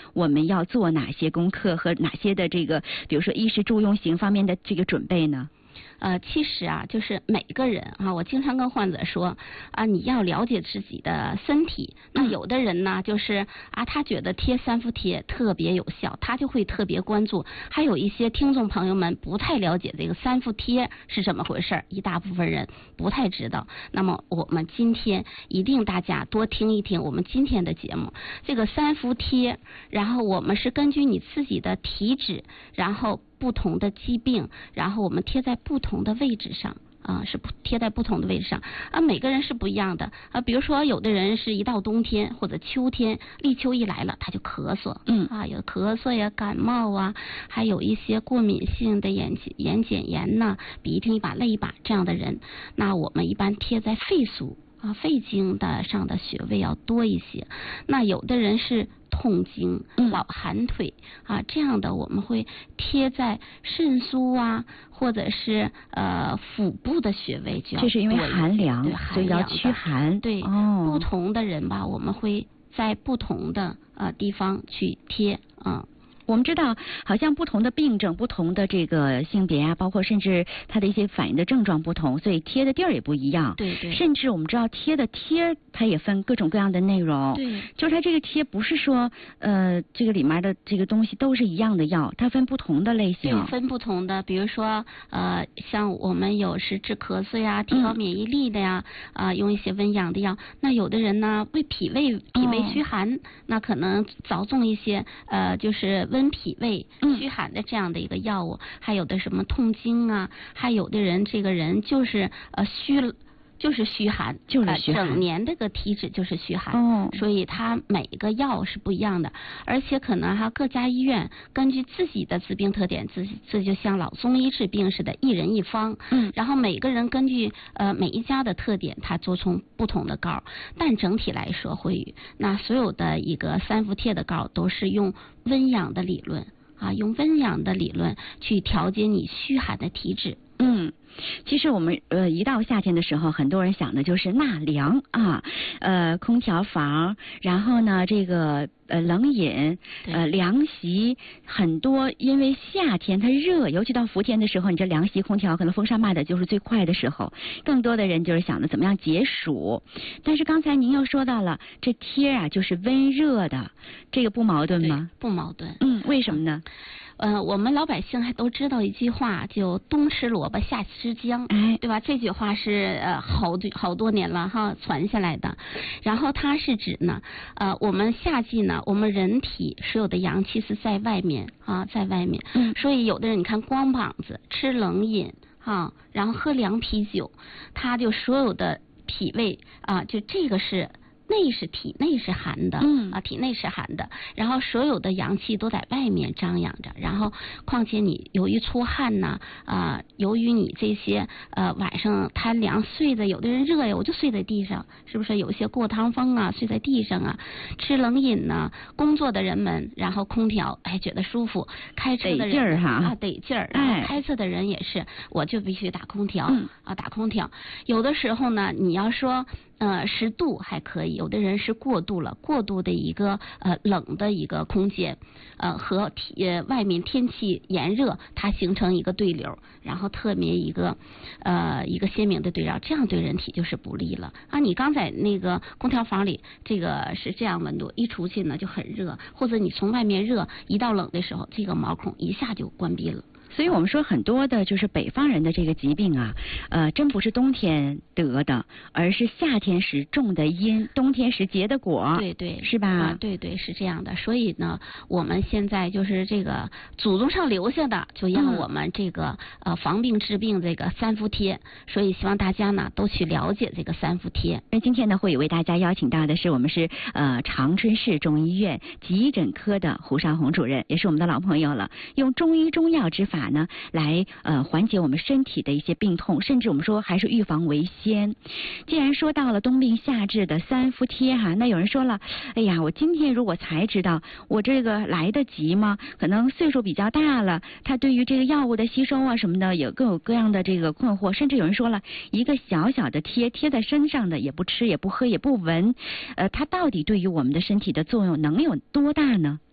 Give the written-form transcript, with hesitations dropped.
我们要做哪些功课和哪些的这个，比如说衣食住用行方面的这个准备呢？ 其实啊，就是每个人啊，我经常跟患者说啊，你要了解自己的身体。那有的人呢，就是啊，他觉得贴三伏贴特别有效，他就会特别关注。还有一些听众朋友们不太了解这个三伏贴是怎么回事，一大部分人不太知道。那么我们今天一定大家多听一听我们今天的节目。这个三伏贴，然后我们是根据你自己的体质，然后不同的疾病，然后我们贴在不同的位置上啊，是贴在不同的位置上啊，每个人是不一样的啊。比如说，有的人是一到冬天或者秋天，立秋一来了，他就咳嗽，有咳嗽呀、感冒啊，还有一些过敏性的眼睑炎呐、鼻涕一把泪一把这样的人，那我们一般贴在肺腧啊、肺经的上的穴位要多一些。那有的人是痛经、老寒腿啊，这样的我们会贴在肾腧啊，或者是腹部的穴位就要多一些。 这是因为寒凉， 对， 所以要驱寒。 对，不同的人吧，我们会在不同的地方去贴啊。 我们知道，好像不同的病症、不同的这个性别啊，包括甚至它的一些反应的症状不同，所以贴的地儿也不一样。 对对。 甚至我们知道贴的贴，它也分各种各样的内容。 对。 就是它这个贴不是说这个里面的这个东西都是一样的药，它分不同的类型。 对，分不同的，比如说像我们有是治咳嗽呀、提高免疫力的呀，用一些温阳的药。那有的人呢为脾胃虚寒，那可能着重一些就是温脾胃虚寒的这样的一个药物。还有的什么痛经啊，还有的人这个人就是虚寒，整年这个体质就是虚寒，所以它每个药是不一样的，而且可能各家医院根据自己的治病特点，这就像老中医治病似的，一人一方，然后每个人根据每一家的特点，它做出不同的膏，但整体来说那所有的一个三伏贴的膏都是用温阳的理论用温阳的理论去调节你虚寒的体质。 其实我们一到夏天的时候，很多人想的就是纳凉啊，空调房，然后呢这个冷饮，凉席，很多因为夏天它热，尤其到伏天的时候，你这凉席空调可能风扇卖的就是最快的时候，更多的人就是想着怎么样解暑。但是刚才您又说到了这贴啊就是温热的，这个不矛盾吗？ 不矛盾。 为什么呢？ 我们老百姓还都知道一句话，就冬吃萝卜夏吃姜，对吧？这句话是好多年了传下来的。然后它是指呢，我们夏季呢，我们人体所有的阳气是在外面在外面，所以有的人你看光膀子吃冷饮然后喝凉啤酒，他就所有的脾胃就这个是。体内是寒的，体内是寒的，然后所有的阳气都在外面张扬着，然后况且你由于出汗呐，由于你这些晚上贪凉睡的，有的人热呀，我就睡在地上，是不是？有些过堂风睡在地上吃冷饮呢，工作的人们，然后空调觉得舒服，开车的人得劲儿然后开车的人也是，我就必须打空调打空调。有的时候呢，你要说10度还可以，有的人是过度的一个冷的一个空间和外面天气炎热，它形成一个对流，然后特别一个鲜明的对照，这样对人体就是不利了你刚才那个空调房里这个是这样温度，一出去呢就很热，或者你从外面热一到冷的时候，这个毛孔一下就关闭了。 所以我们说很多的就是北方人的这个疾病真不是冬天得的，而是夏天时种的因，冬天时结的果。 对， 是吧？ 对，是这样的。所以呢，我们现在就是这个祖宗上留下的，就让我们这个防病治病这个三伏贴。所以希望大家呢都去了解这个三伏贴。 那今天呢会为大家邀请到的是我们是长春市中医院急诊科的胡少红主任，也是我们的老朋友了，用中医中药之法呢来缓解我们身体的一些病痛，甚至我们说还是预防为先。既然说到了冬病夏治的三伏贴那有人说了，哎呀，我今天如果才知道，我这个来得及吗？可能岁数比较大了，他对于这个药物的吸收什么的有各有各样的这个困惑，甚至有人说了，一个小小的贴在身上的，也不吃也不喝也不闻，它到底对于我们的身体的作用能有多大呢？